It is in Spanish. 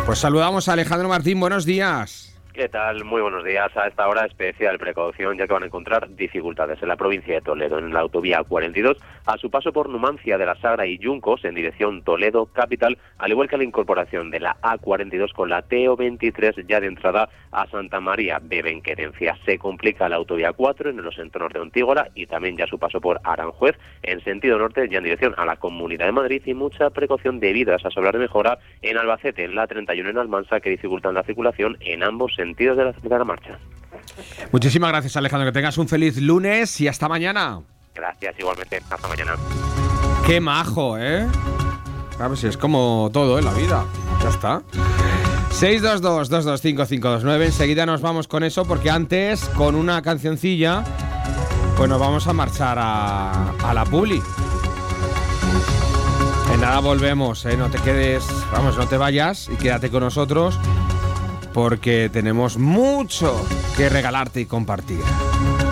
Pues saludamos a Alejandro Martín, buenos días. ¿Qué tal? Muy buenos días. A esta hora especial precaución, ya que van a encontrar dificultades en la provincia de Toledo, en la autovía 42, a su paso por Numancia de la Sagra y Yuncos, en dirección Toledo capital, al igual que la incorporación de la A42 con la TO23 ya de entrada a Santa María de Benquerencia. Se complica la autovía 4 en los entornos de Ontígora y también ya su paso por Aranjuez, en sentido norte, ya en dirección a la Comunidad de Madrid, y mucha precaución debido a esas obras de mejora en Albacete, en la 31 en Almansa, que dificultan la circulación en ambos sentidos de la marcha. Muchísimas gracias, Alejandro, que tengas un feliz lunes y hasta mañana. Gracias, igualmente, hasta mañana. Qué majo, ¿eh? A ver si es como todo en la vida. Ya está. 622-225-529. Enseguida nos vamos con eso, porque antes, con una cancioncilla, pues nos vamos a marchar a la publi. En nada volvemos, ¿eh? No te quedes, vamos, no te vayas y quédate con nosotros, porque tenemos mucho que regalarte y compartir.